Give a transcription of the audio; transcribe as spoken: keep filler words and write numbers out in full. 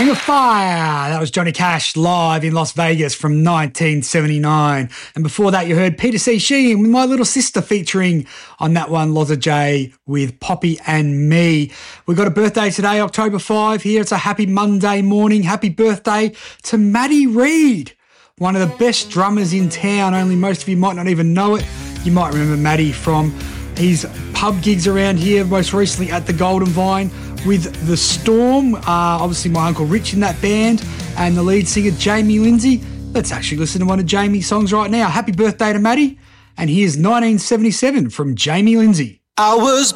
Ring of Fire. That was Johnny Cash live in Las Vegas from nineteen seventy-nine. And before that, you heard Peter C. Sheehan with My Little Sister featuring on that one, Loza J with Poppy and Me. We've got a birthday today, October fifth here. It's a happy Monday morning. Happy birthday to Matty Reid, one of the best drummers in town. Only most of you might not even know it. You might remember Matty from his pub gigs around here, most recently at the Golden Vine with The Storm, uh, obviously my Uncle Rich in that band, and the lead singer Jamie Lindsay. Let's actually listen to one of Jamie's songs right now. Happy birthday to Matty, and here's nineteen seventy-seven from Jamie Lindsay. I was